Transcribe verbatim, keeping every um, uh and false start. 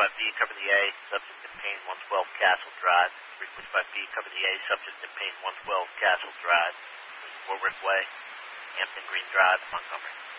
forty-five B, cover the A, subject to Payne one twelve Castle Drive. three forty-five B, cover the A, subject to Payne one twelve Castle Drive. Warwick Way, Hampton Green Drive, Montgomery.